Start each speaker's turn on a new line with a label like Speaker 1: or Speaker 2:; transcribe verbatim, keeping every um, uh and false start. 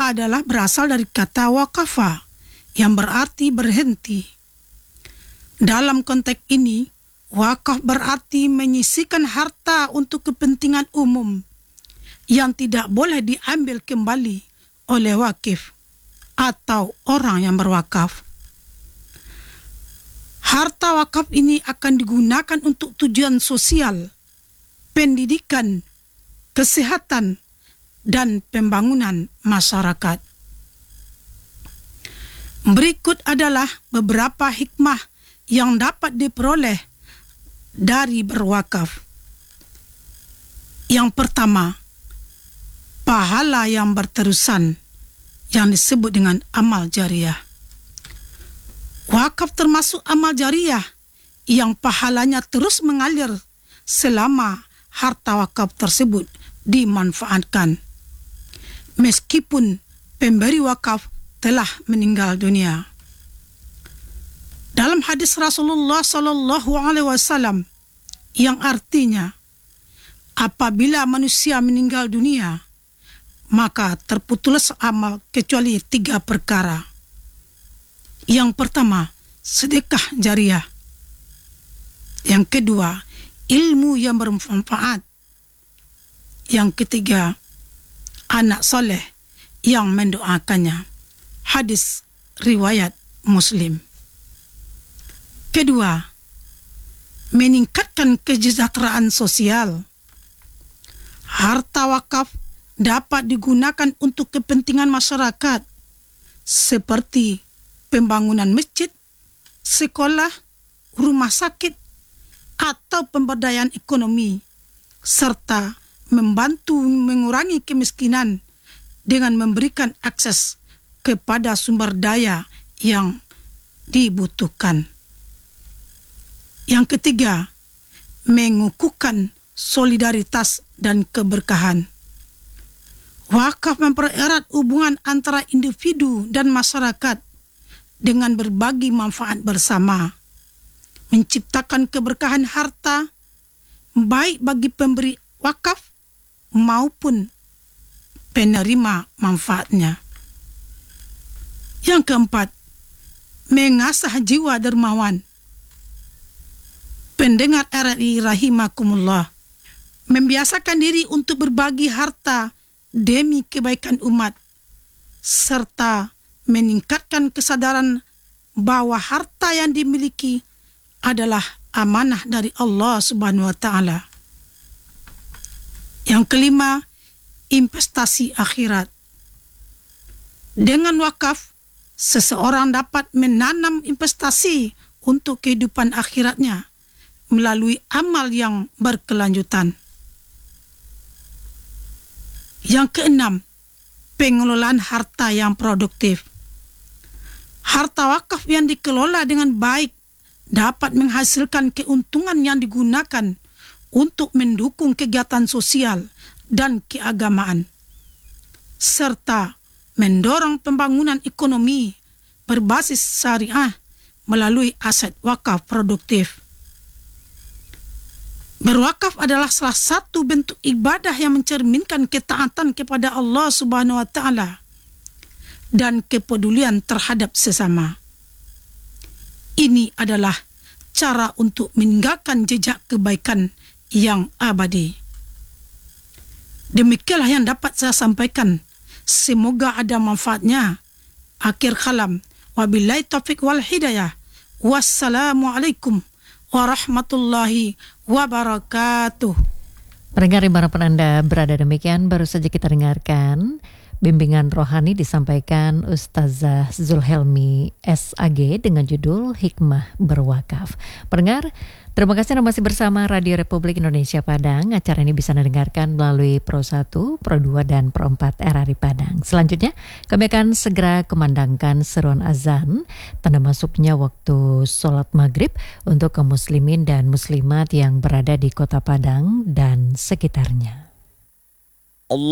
Speaker 1: adalah berasal dari kata waqafa yang berarti berhenti. Dalam konteks ini, wakaf berarti menyisihkan harta untuk kepentingan umum yang tidak boleh diambil kembali oleh wakif atau orang yang berwakaf. Harta wakaf ini akan digunakan untuk tujuan sosial, pendidikan, kesehatan, dan pembangunan masyarakat. Berikut adalah beberapa hikmah yang dapat diperoleh dari berwakaf. Yang pertama, pahala yang berterusan yang disebut dengan amal jariah. Wakaf termasuk amal jariah yang pahalanya terus mengalir selama harta wakaf tersebut dimanfaatkan, meskipun pemberi wakaf telah meninggal dunia. Dalam hadis Rasulullah Sallallahu Alaihi Wasallam yang artinya, apabila manusia meninggal dunia, maka terputus amal kecuali tiga perkara. Yang pertama, sedekah jariah. Yang kedua, ilmu yang bermanfaat. Yang ketiga, anak soleh yang mendoakannya. Hadis riwayat Muslim. Kedua, meningkatkan kesejahteraan sosial. Harta wakaf dapat digunakan untuk kepentingan masyarakat seperti pembangunan masjid, sekolah, rumah sakit, atau pemberdayaan ekonomi, serta membantu mengurangi kemiskinan dengan memberikan akses kepada sumber daya yang dibutuhkan. Yang ketiga, mengukuhkan solidaritas dan keberkahan. Wakaf mempererat hubungan antara individu dan masyarakat dengan berbagi manfaat bersama, menciptakan keberkahan harta baik bagi pemberi wakaf maupun penerima manfaatnya. Yang keempat, mengasah jiwa dermawan. Pendengar R R I rahimakumullah, membiasakan diri untuk berbagi harta demi kebaikan umat, serta meningkatkan kesadaran bahwa harta yang dimiliki adalah amanah dari Allah Subhanahu wa Ta'ala. Yang kelima, investasi akhirat. Dengan wakaf, seseorang dapat menanam investasi untuk kehidupan akhiratnya melalui amal yang berkelanjutan. Yang keenam, pengelolaan harta yang produktif. Harta wakaf yang dikelola dengan baik dapat menghasilkan keuntungan yang digunakan untuk mendukung kegiatan sosial dan keagamaan, serta mendorong pembangunan ekonomi berbasis syariah melalui aset wakaf produktif. Berwakaf adalah salah satu bentuk ibadah yang mencerminkan ketaatan kepada Allah Subhanahu wa Ta'ala dan kepedulian terhadap sesama. Ini adalah cara untuk meninggalkan jejak kebaikan yang abadi. Demikianlah yang dapat saya sampaikan. Semoga ada manfaatnya. Akhir kalam. Wabillahi taufiq wal hidayah. Wassalamualaikum warahmatullahi wabarakatuh.
Speaker 2: Pendengar dimanapun Anda berada, demikian baru saja kita dengarkan bimbingan rohani disampaikan Ustazah Zulhelmi S A G dengan judul Hikmah Berwakaf. Pendengar, terima kasih Anda masih bersama Radio Republik Indonesia Padang. Acara ini bisa Anda dengarkan melalui Pro satu, Pro dua, dan Pro empat R R I Padang. Selanjutnya, kami akan segera kumandangkan seruan azan, tanda masuknya waktu sholat maghrib untuk kaum muslimin dan muslimat yang berada di Kota Padang dan sekitarnya.